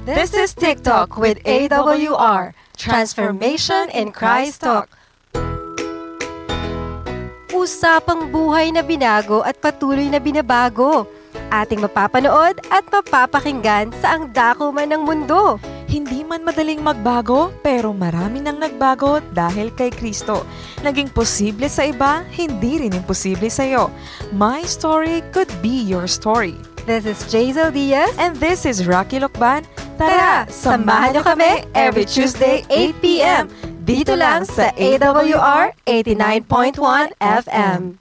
This is TikTok with AWR, Transformation in Christ Talk. Usapang buhay na binago at patuloy na binabago. Ating mapapanood at mapapakinggan sa ang dako man ng mundo. Hindi man madaling magbago, pero marami nang nagbago dahil kay Kristo. Naging posible sa iba, hindi rin imposible sa iyo. My story could be your story. This is Jazel Diaz. And this is Rocky Lokban. Tara, samahan niyo kami every Tuesday 8 p.m. Dito lang sa AWR 89.1 FM.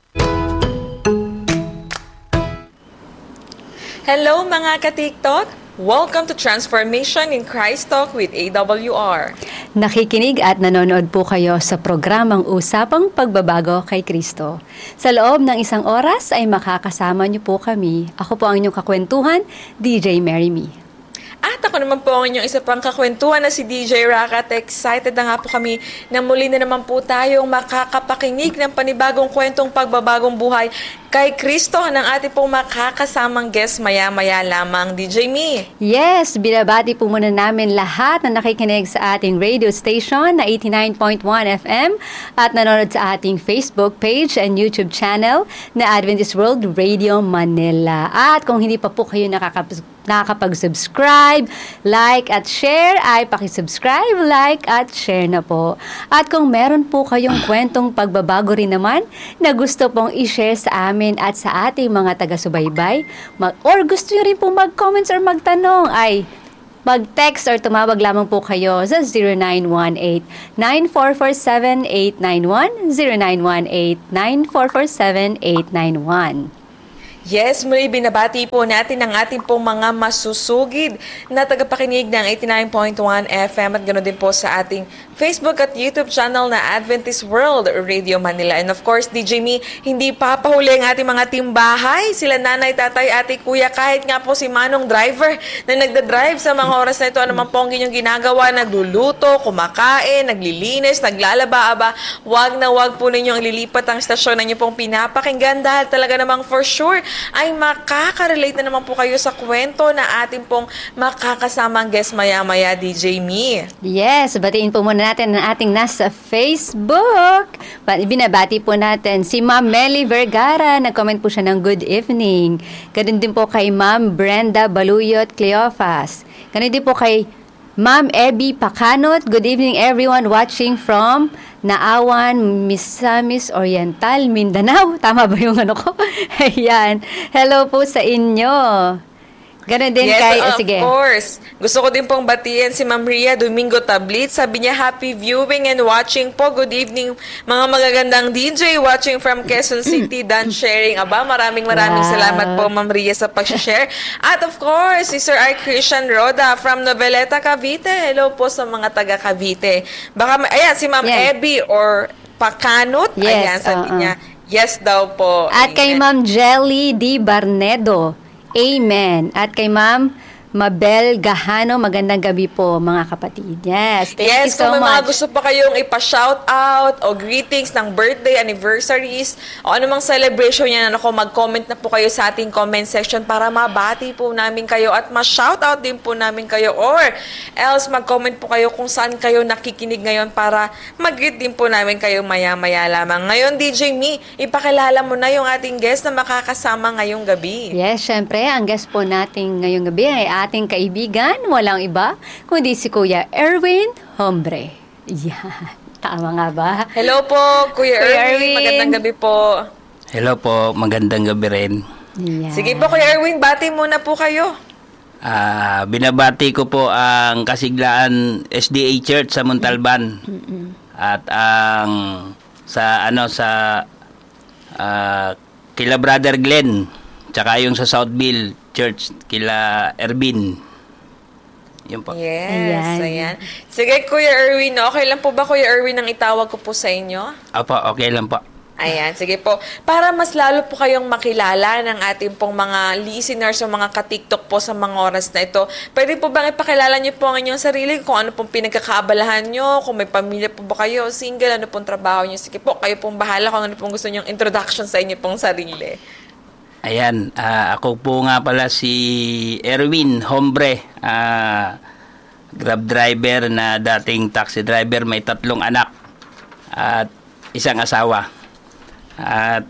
Hello mga ka-TikTok! Welcome to Transformation in Christ Talk with AWR. Nakikinig at nanonood po kayo sa programang Usapang Pagbabago kay Kristo. Sa loob ng isang oras ay makakasama niyo po kami. Ako po ang inyong kakwentuhan, DJ Mary Me. At ako naman po ang inyong isa pang kakwentuhan na si DJ Rakat. Excited na nga po kami na muli na naman po tayong makakapakinig ng panibagong kwentong pagbabagong buhay kay Kristo ng ating pong makakasamang guest maya-maya lamang, DJ Me. Yes, binabati po muna namin lahat na nakikinig sa ating radio station na 89.1 FM at nanonood sa ating Facebook page and YouTube channel na Adventist World Radio Manila. At kung hindi pa po kayo nakakapag-subscribe, like at share, ay pakisubscribe, like at share na po. At kung meron po kayong kwentong pagbabago rin naman na gusto pong i-share sa amin at sa ating mga taga-subaybay, or gusto nyo rin po mag-comments or magtanong, ay mag-text or tumawag lamang po kayo sa 0918-9447-891, 0918-9447-891. Yes, muli binabati po natin ang ating pong mga masusugid na tagapakinig ng 89.1 FM at ganoon din po sa ating Facebook at YouTube channel na Adventist World Radio Manila. And of course, DJ Me, hindi papahuli ang ating mga timbahay. Sila nanay, tatay, ate, kuya, kahit nga po si Manong driver na nagda-drive sa mga oras na ito. Ano man po ang inyong ginagawa, nagluluto, kumakain, naglilinis, naglalaba, aba, wag na wag po ninyong lilipat ang stasyon na inyo pong pinapakinggan dahil talaga namang for sure ay makaka-relate na naman po kayo sa kwento na ating pong makakasamang guest maya-maya, DJ Me. Yes, batiin po muna natin ang ating nasa Facebook. Binabati po natin si Ma'am Melly Vergara. Nag-comment po siya ng good evening. Ganun din po kay Ma'am Brenda Baluyot Cleofas. Ganun din po kay Ma'am Abby Pacanot. Good evening everyone watching from Naawan, Misamis Oriental, Mindanao. Tama ba yung ano ko? Ayan. Hello po sa inyo. Ganun din yes, kay... Sige. Of course. Gusto ko din pong batiin si Ma'am Ria Domingo Tablit. Sabi niya, happy viewing and watching po. Good evening, mga magagandang DJ watching from Quezon City. Done sharing. Aba, maraming salamat po, Ma'am Ria, sa pag-share. At of course, si Sir R. Christian Roda from Noveleta, Cavite. Hello po sa mga taga Cavite. Baka, ayan, si Ma'am Abby or Pacanot. Yes, ayan, sabi niya, yes daw po. At kay Ma'am Jelly D. Barnedo. Amen. At kay Ma'am Mabel Gahano, magandang gabi po mga kapatid. Yes, thank you so kung may much. mga gusto pa kayong ipa-shout out o greetings ng birthday, anniversaries, o anumang celebration yan, mag-comment na po kayo sa ating comment section para mabati po namin kayo at ma-shout out din po namin kayo, or else mag-comment po kayo kung saan kayo nakikinig ngayon para mag-greet din po namin kayo maya-maya lamang. Ngayon, DJ Me, ipakilala mo na yung ating guest na makakasama ngayong gabi. Yes, syempre, ang guest po natin ngayong gabi ay ating kaibigan, walang iba, kundi si Kuya Erwin Hombre. Yan. Tama nga ba? Hello po, Kuya Erwin. Magandang gabi po. Hello po, magandang gabi rin. Yan. Sige po, Kuya Erwin, bati muna po kayo. Binabati ko po ang Kasiglaan SDA Church sa Montalban. At ang sa kila Brother Glenn, tsaka yung sa Southville Church kila Ervin. Yun po. Yes, ayan. Sige, Kuya Erwin, okay lang po ba, Kuya Erwin, ang itawag ko po sa inyo? Opo, okay lang po. Ayan, sige po. Para mas lalo po kayong makilala ng ating pong mga listeners o mga ka-TikTok po sa mga oras na ito, pwede po bang ipakilala niyo po ang inyong sarili, kung ano pong pinagkakaabalahan niyo, kung may pamilya po ba kayo, single, ano pong trabaho niyo? Sige po, kayo pong bahala kung ano pong gusto niyong introduction sa inyo pong sarili. Ayan, ako po nga pala si Erwin Hombre. Grab driver na dating taxi driver, may 3 anak at isang asawa. At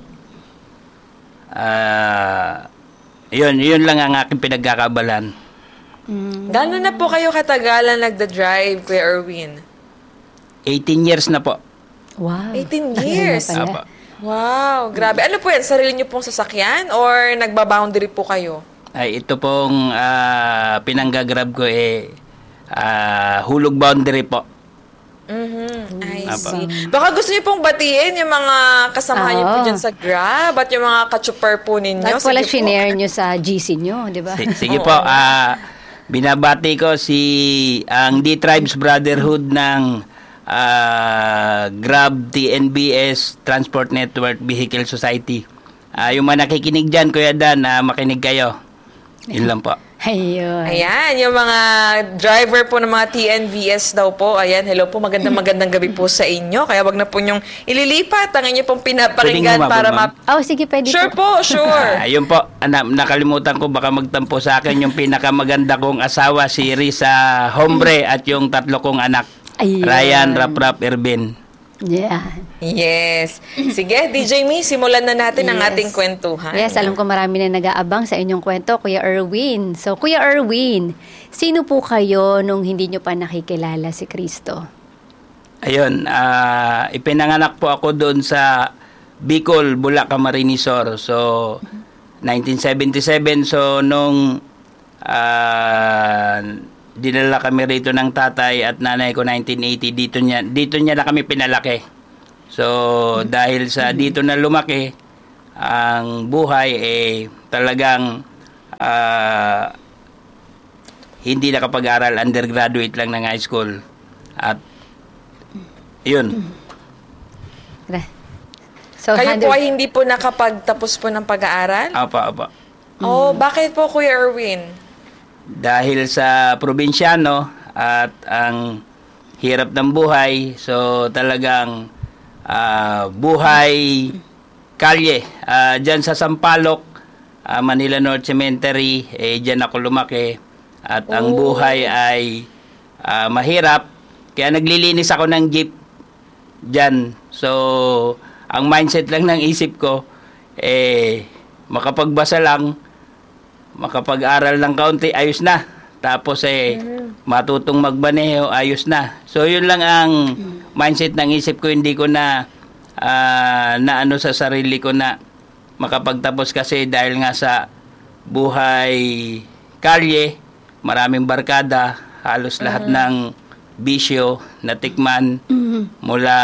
yun lang ang aking pinagkakabalan. Gano'n na po kayo katagalan nagda-drive, Kuya Erwin? 18 years na po. Wow. 18 years? Tagal na pala. Apa. Wow, grabe. Ano po yan? Sarili niyo pong sasakyan or nagba-boundary po kayo? Ay, ito pong pinanggagrab ko hulog boundary po. I Apa. see. Baka gusto niyo pong batiin yung mga kasamahan niyo po Oo. dyan sa Grab at yung mga ka-chopper po ninyo. At wala Sige po. shinare nyo sa GC nyo, di ba? Sige po, binabati ko ang D-Tribes Brotherhood ng Grab TNBS Transport Network Vehicle Society. Yung mga nakikinig dyan, Kuya Dan, makinig kayo. Yun lang po. Ayun. Ayan, yung mga driver po ng mga TNVS daw po. Ayan, hello po, magandang gabi po sa inyo. Kaya wag na po nyong ililipat ang inyo pong pinapakinggan Pwedeng para humabol, Oh, sige, pwede Sure po, sure. Yun po, nakalimutan ko baka magtampo sa akin yung pinakamaganda kong asawa, si Risa Hombre, at yung 3 kong anak, Ayun. Ryan, Rap, Ervin. Yeah. Yes. Sige, DJ Me, simulan na natin ang Yes. ating kwentuhan. Yes, alam ko marami na nag-aabang sa inyong kwento, Kuya Erwin. So, Kuya Erwin, sino po kayo nung hindi nyo pa nakikilala si Kristo? Ayun, ipinanganak po ako doon sa Bicol, Bulacan, Marinisor. So, 1977. So, nung dinala kami rito ng tatay at nanay ko 1980, dito niya na kami pinalaki. So, dahil sa dito na lumaki, ang buhay talagang hindi nakapag-aral, undergraduate lang ng high school. At yun. So, Kayo po ay hindi po nakapagtapos po ng pag-aaral? Apa. Oh, bakit po, Kuya Erwin? Dahil sa probinsyano at ang hirap ng buhay, so talagang buhay kalye. Diyan sa Sampaloc, Manila North Cemetery, diyan ako lumaki. At ang buhay ay mahirap, kaya naglilinis ako ng jeep diyan. So, ang mindset lang ng isip ko, makapagbasa lang, makapag-aral ng kaunti, ayos na. Tapos matutong magbaneho, ayos na. So, yun lang ang mindset ng isip ko. Hindi ko na ano sa sarili ko na makapagtapos kasi dahil nga sa buhay kalye, maraming barkada, halos lahat ng bisyo na tikman mula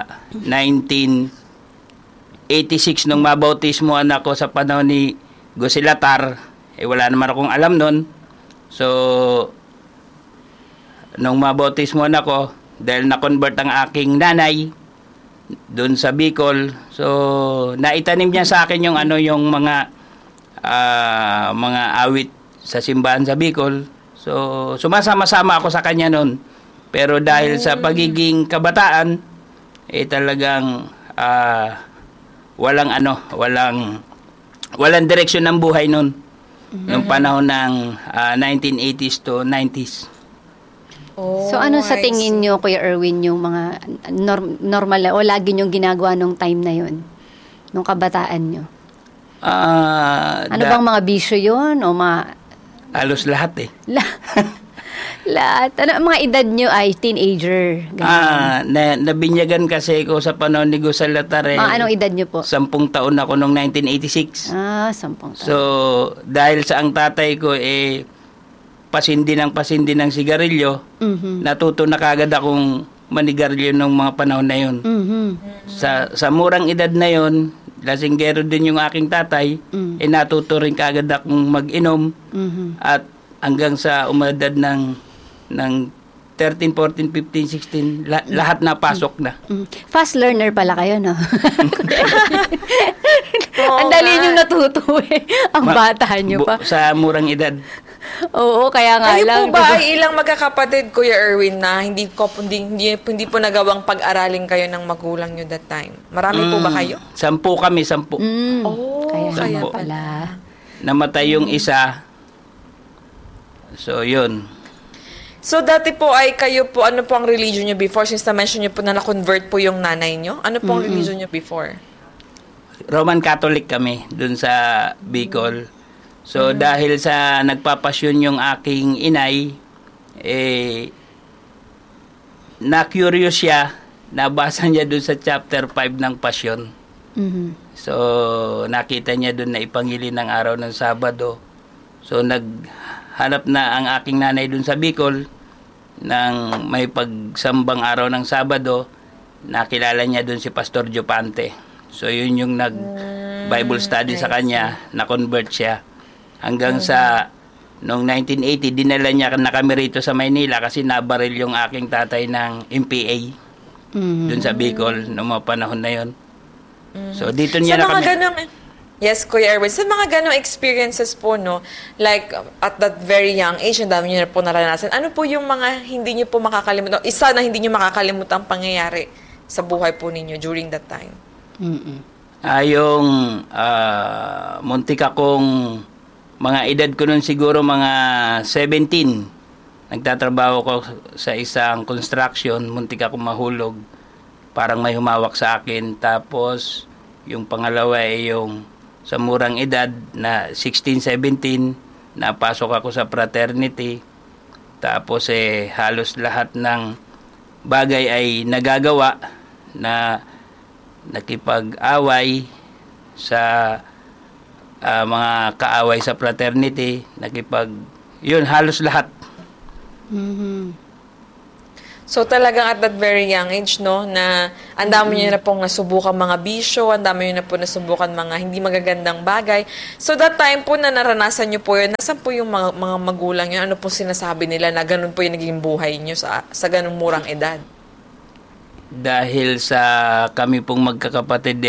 1986 nung mabautismo anak ko sa panahon ni Gosilatar. Wala naman akong alam nun. So, nung mabautismo na ako, dahil na-convert ang aking nanay doon sa Bicol, so, naitanim niya sa akin yung mga awit sa simbahan sa Bicol. So, sumasama-sama ako sa kanya nun. Pero dahil sa pagiging kabataan, talagang walang direksyon ng buhay nun. Nung panahon ng 1980s to 90s. Oh, So, ano sa I tingin see. nyo, Kuya Erwin, yung mga normal o lagi nyong ginagawa nung time na yun? Nung kabataan nyo? Ano bang mga bisyo yun? O Halos lahat lahat? Ano, mga edad nyo ay teenager? Ganun. Nabinyagan kasi ko sa panahon ni Gusalatar. Mga anong edad nyo po? 10 taon ako noong 1986. 10 taon. So, dahil sa ang tatay ko pasindi ng sigarilyo, natuto na kagad akong manigarilyo nung mga panahon na yun. Sa murang edad na yun, lasinggero din yung aking tatay, natuto rin kagad akong mag-inom at hanggang sa umadad ng 13, 14, 15, 16, lahat na pasok na. Fast learner pala kayo, no? Oo Ang dali nga. nyo natuto Ang bata nyo pa. Sa murang edad. Oo, kaya nga Kayo lang. po ba ay ilang magkakapatid, Kuya Erwin, na hindi po nagawang pag-aralin kayo ng magulang nyo that time? Marami po ba kayo? 10 kami, 10. Oh, Kaya kaya nga Sampo. pala. Namatay yung isa. So, yun. So, dati po ay kayo po, ano po ang religion nyo before? Since na-mention nyo po na na-convert po yung nanay nyo. Ano po ang religion nyo before? Roman Catholic kami dun sa Bicol. So, dahil sa nagpapasyon yung aking inay, na-curious siya, nabasa niya dun sa chapter 5 ng Pasyon. So, nakita niya dun na ipangili ng araw ng Sabado. So, naghanap na ang aking nanay dun sa Bicol ng may pagsambang araw ng Sabado. Nakilala niya dun si Pastor Jopante. So, yun yung nag-Bible study sa kanya, na-convert siya. Hanggang sa noong 1980, dinala niya na kami rito sa Maynila kasi nabaril yung aking tatay ng MPA dun sa Bicol noong mga panahon na yon. So, dito niya na kami... Yes, Kuya Erwin. Sa mga ganong experiences po, no, like at that very young age, ang dami niyo na po naranasan, ano po yung mga hindi niyo po makakalimutan, isa na hindi niyo makakalimutan pangyayari sa buhay po ninyo during that time? Yung muntik akong mga edad ko nun siguro mga 17. Nagtatrabaho ko sa isang construction, muntik akong mahulog. Parang may humawak sa akin. Tapos, yung pangalawa ay yung sa murang edad na 16, 17, napasok ako sa fraternity. Tapos halos lahat ng bagay ay nagagawa na nakipag-away sa mga kaaway sa fraternity, yun, halos lahat. So talagang at that very young age, no, na ang dami niyo na pong nasubukan mga bisyo, ang dami niyo na po nasubukan mga hindi magagandang bagay. So that time po na naranasan niyo po yun, nasan po yung mga magulang niyo? Ano po sinasabi nila na ganun po yung naging buhay niyo sa ganung murang edad? Dahil sa kami pong magkakapatid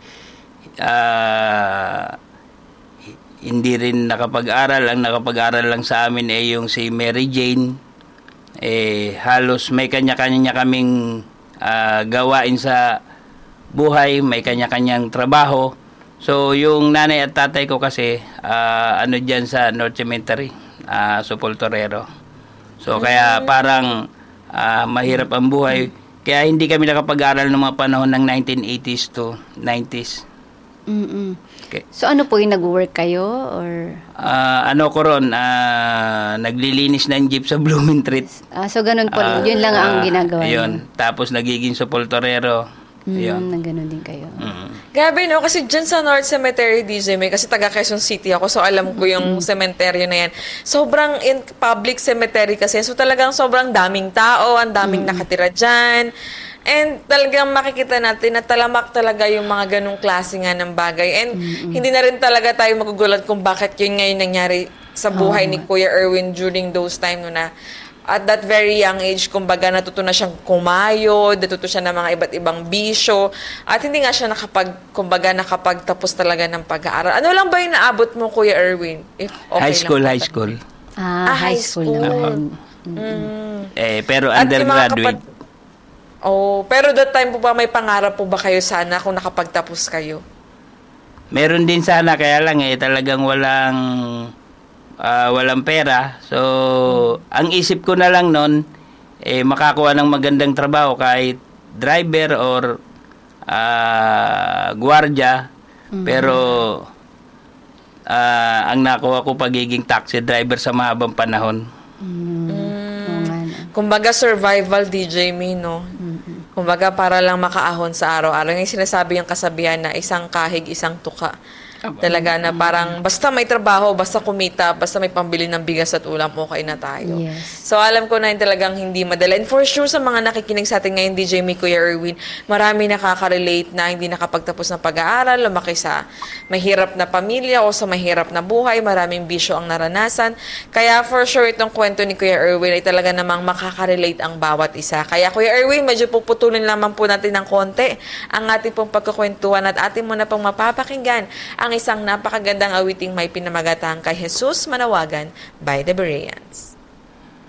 hindi rin nakapag-aral. Ang nakapag-aral lang sa amin yung si Mary Jane. Halos may kanya-kanya kaming gawain sa buhay, may kanya-kanyang trabaho. So, yung nanay at tatay ko kasi, dyan sa North Cemetery, Sepulturero. So, kaya parang mahirap ang buhay. Kaya hindi kami nakapag-aral ng mga panahon ng 1980s to 90s. Okay. So, ano po yung nag-work kayo? Or? Ko ron, naglilinis ng jeep sa Blooming Treat. So, ganun po, yun lang ang ginagawa niyo? Yun. Tapos, nagiging sepulturero. Na ganun din kayo. Grabe, no? Kasi dyan sa North Cemetery, DJ May, kasi taga Quezon City ako, so alam ko yung cemetery na yan. Sobrang public cemetery kasi, so talagang sobrang daming tao, ang daming nakatira dyan. And talagang makikita natin na talamak talaga yung mga ganong klase nga ng bagay. And hindi na rin talaga tayo magugulat kung bakit yun ngayon nangyari sa buhay ni Kuya Erwin during those time no, na at that very young age, kumbaga natuto na siyang kumayod, natuto siya ng mga iba't ibang bisyo, at hindi nga siya nakapagtapos talaga ng pag-aaral. Ano lang ba yung naabot mo, Kuya Erwin? If okay high school. High school naman. Pero undergraduate. Pero that time po ba may pangarap po ba kayo sana kung nakapagtapos kayo? Meron din sana, kaya lang talagang walang pera. So, ang isip ko na lang nun, makakuha ng magandang trabaho kahit driver or gwardiya. Pero, ang nakuha ko pagiging taxi driver sa mahabang panahon. Kumbaga survival, DJ May, no? Kumbaga para lang makaahon sa araw-araw. Yung sinasabi yung kasabihan na isang kahig, isang tuka. Talaga na parang basta may trabaho, basta kumita, basta may pambili ng bigas at ulam, okay na tayo. Yes. So alam ko na yun talagang hindi madala. And for sure sa mga nakikinig sa atin ngayon, DJ May, Kuya Erwin, marami nakaka-relate na hindi nakapagtapos ng pag-aaral, lumaki sa mahirap na pamilya o sa mahirap na buhay, maraming bisyo ang naranasan. Kaya for sure itong kwento ni Kuya Erwin ay talaga namang makaka-relate ang bawat isa. Kaya Kuya Erwin, medyo puputulin lamang po natin ng konti ang ating pong pagkukwentuhan at ating muna pong mapapakinggan ang isang napakagandang awiting may pinamagatang kay Jesus Manawagan by the Bereans.